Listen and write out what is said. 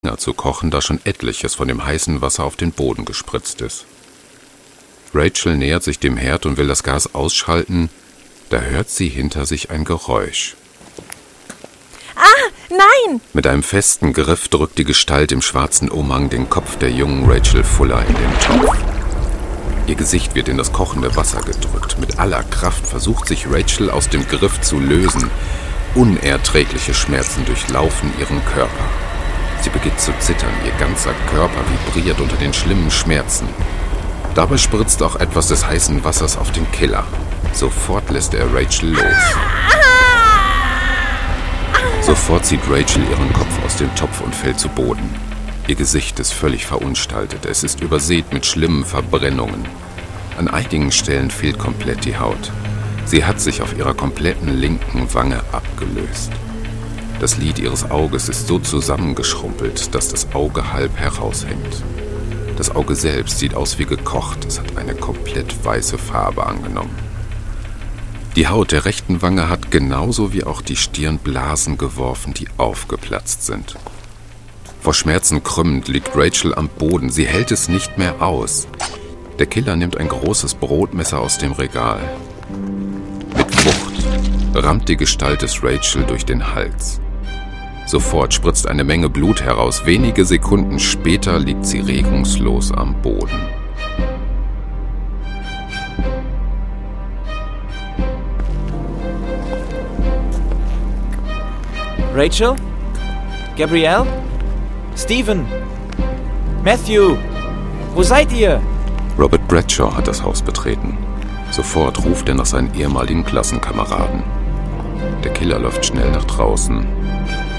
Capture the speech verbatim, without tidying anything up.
zu kochen, da schon etliches von dem heißen Wasser auf den Boden gespritzt ist. Rachel nähert sich dem Herd und will das Gas ausschalten, da hört sie hinter sich ein Geräusch. Ah, nein! Mit einem festen Griff drückt die Gestalt im schwarzen Umhang den Kopf der jungen Rachel Fuller in den Topf. Ihr Gesicht wird in das kochende Wasser gedrückt. Mit aller Kraft versucht sich Rachel aus dem Griff zu lösen. Unerträgliche Schmerzen durchlaufen ihren Körper. Sie beginnt zu zittern, ihr ganzer Körper vibriert unter den schlimmen Schmerzen. Dabei spritzt auch etwas des heißen Wassers auf den Killer. Sofort lässt er Rachel los. Sofort zieht Rachel ihren Kopf aus dem Topf und fällt zu Boden. Ihr Gesicht ist völlig verunstaltet, es ist übersät mit schlimmen Verbrennungen. An einigen Stellen fehlt komplett die Haut. Sie hat sich auf ihrer kompletten linken Wange abgelöst. Das Lid ihres Auges ist so zusammengeschrumpelt, dass das Auge halb heraushängt. Das Auge selbst sieht aus wie gekocht, es hat eine komplett weiße Farbe angenommen. Die Haut der rechten Wange hat genauso wie auch die Stirn Blasen geworfen, die aufgeplatzt sind. Vor Schmerzen krümmend liegt Rachel am Boden, sie hält es nicht mehr aus. Der Killer nimmt ein großes Brotmesser aus dem Regal. Mit Wucht rammt die Gestalt des Rachel durch den Hals. Sofort spritzt eine Menge Blut heraus. Wenige Sekunden später liegt sie regungslos am Boden. Rachel? Gabrielle? Stephen? Matthew? Wo seid ihr? Robert Bradshaw hat das Haus betreten. Sofort ruft er nach seinen ehemaligen Klassenkameraden. Der Killer läuft schnell nach draußen.